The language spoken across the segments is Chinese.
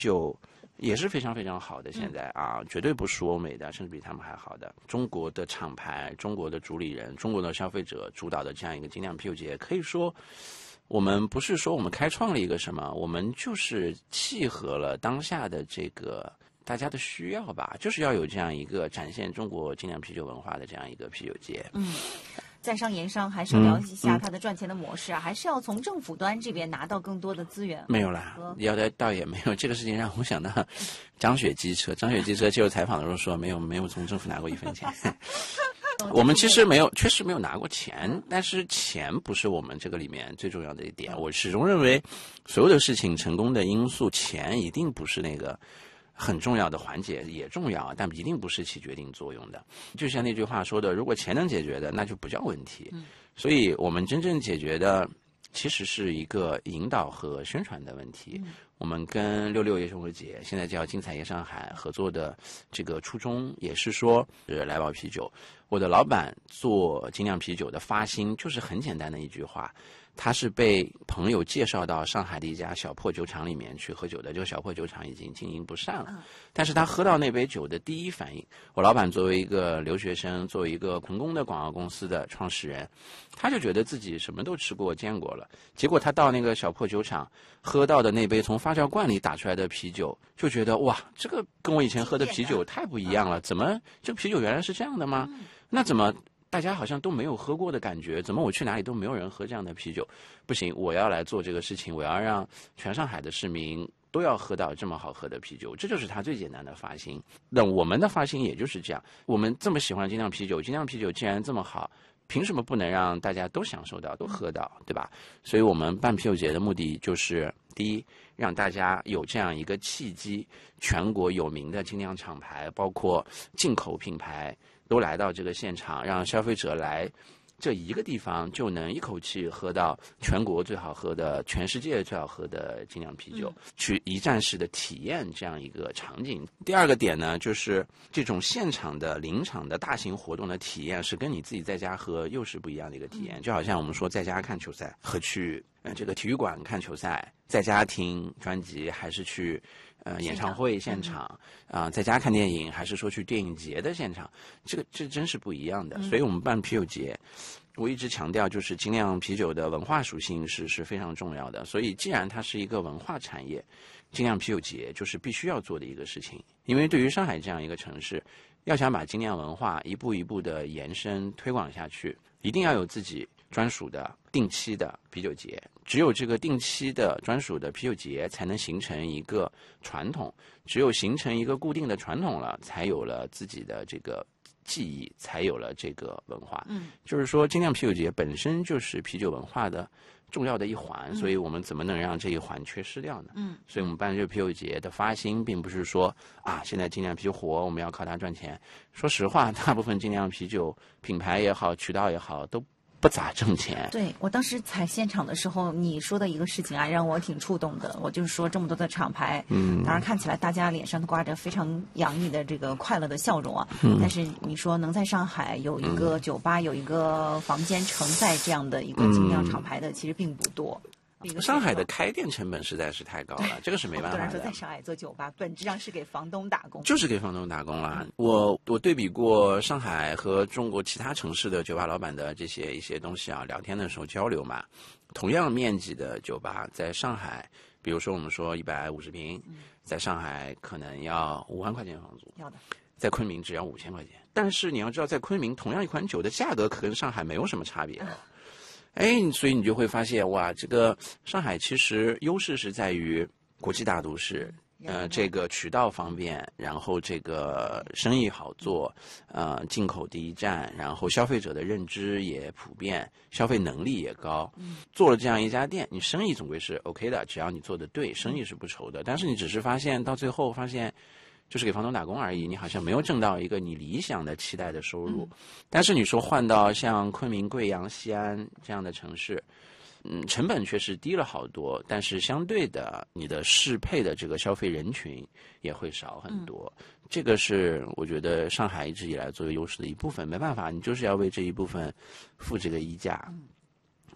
就也是非常非常好的，现在啊，绝对不输欧美的，甚至比他们还好的。中国的厂牌、中国的主理人、中国的消费者主导的这样一个精酿啤酒节，可以说我们不是说我们开创了一个什么，我们就是契合了当下的这个大家的需要吧，就是要有这样一个展现中国精酿啤酒文化的这样一个啤酒节。 在商言商，还是聊一下它的赚钱的模式啊，还是要从政府端这边拿到更多的资源。 没有啦，倒也没有。这个事情让我想到张雪机车接受采访的时候说，没有从政府拿过1分钱。我们其实确实没有拿过钱，但是钱不是我们这个里面最重要的一点。我始终认为，所有的事情成功的因素，钱一定不是那个很重要的环节，也重要，但一定不是起决定作用的。就像那句话说的，如果钱能解决的，那就不叫问题。所以我们真正解决的其实是一个引导和宣传的问题。我们跟66夜生活节，现在叫精彩夜上海合作的这个初衷，也是说是来宝啤酒。我的老板做精酿啤酒的发心就是很简单的一句话，他是被朋友介绍到上海的一家小破酒厂里面去喝酒的，这个小破酒厂已经经营不善了。但是他喝到那杯酒的第一反应，我老板作为一个留学生，作为一个成功的广告公司的创始人，他就觉得自己什么都吃过见过了。结果他到那个小破酒厂喝到的那杯从发酵罐里打出来的啤酒，就觉得哇，这个跟我以前喝的啤酒太不一样了，怎么这个啤酒原来是这样的吗？那怎么大家好像都没有喝过的感觉，怎么我去哪里都没有人喝这样的啤酒？不行，我要来做这个事情，我要让全上海的市民都要喝到这么好喝的啤酒，这就是他最简单的发心。那我们的发心也就是这样，我们这么喜欢精酿啤酒，精酿啤酒既然这么好，凭什么不能让大家都享受到，都喝到，对吧？所以我们办啤酒节的目的就是，第一，让大家有这样一个契机，全国有名的精酿厂牌，包括进口品牌，都来到这个现场，让消费者来这一个地方就能一口气喝到全国最好喝的、全世界最好喝的精酿啤酒，去一站式的体验这样一个场景。第二个点呢，就是这种现场的临场的大型活动的体验，是跟你自己在家喝又是不一样的一个体验。就好像我们说在家看球赛和去这个体育馆看球赛，在家听专辑还是去演唱会现场在家看电影还是说去电影节的现场，这真是不一样的。所以我们办啤酒节，我一直强调就是精酿啤酒的文化属性是非常重要的。所以既然它是一个文化产业，精酿啤酒节就是必须要做的一个事情。因为对于上海这样一个城市，要想把精酿文化一步一步的延伸推广下去，一定要有自己专属的定期的啤酒节，只有这个定期的专属的啤酒节才能形成一个传统，只有形成一个固定的传统了，才有了自己的这个记忆，才有了这个文化。就是说精酿啤酒节本身就是啤酒文化的重要的一环，所以我们怎么能让这一环缺失掉呢？所以我们办这个啤酒节的发心，并不是说现在精酿啤酒火，我们要靠它赚钱。说实话，大部分精酿啤酒品牌也好，渠道也好，都不咋挣钱。 对，我当时采现场的时候，你说的一个事情让我挺触动的。我就是说，这么多的厂牌，当然看起来大家脸上都挂着非常洋溢的这个快乐的笑容啊。但是你说能在上海有一个酒吧，有一个房间承载这样的一个精酿厂牌的，其实并不多。 上海的开店成本实在是太高了，这个是没办法的。 很多人说在上海做酒吧，本质上是给房东打工， 就是给房东打工啦。我对比过上海和中国其他城市的酒吧老板的一些东西聊天的时候交流嘛，同样面积的酒吧，在上海，比如说我们说150平，在上海可能要5万块钱房租， 要的， 在昆明只要5000块钱。但是你要知道，在昆明同样一款酒的价格可跟上海没有什么差别。所以你就会发现，哇，这个上海其实优势是在于国际大都市，这个渠道方便，然后这个生意好做，进口第一站，然后消费者的认知也普遍，消费能力也高。做了这样一家店，你生意总归是 OK 的，只要你做得对，生意是不愁的。但是你只是到最后发现，就是给房东打工而已，你好像没有挣到一个你理想的期待的收入。但是你说换到像昆明、贵阳、西安这样的城市，成本确实低了好多，但是相对的，你的适配的这个消费人群也会少很多。这个是我觉得上海一直以来作为优势的一部分，没办法，你就是要为这一部分付这个溢价。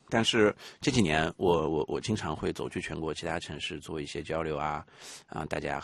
但是这几年我经常会走去全国其他城市做一些交流啊，大家